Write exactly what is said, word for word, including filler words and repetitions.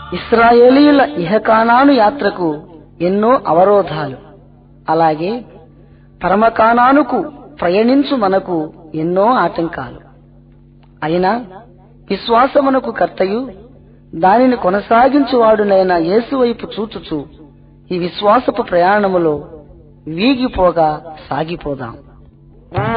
ఇశ్రాయేలీయుల ఇహకానాను యాత్రకు ఎన్నో అవరోధాలు, అలాగే పరమకానానుకు ప్రయాణించు మనకు ఎన్నో ఆటంకాలు. అయినా విశ్వాసమునకు కర్తయు దానిని కొనసాగించువాడునైన యేసు వైపు చూచుచూ ఈ విశ్వాసపు ప్రయాణములో వీగిపోగా సాగిపోదాం.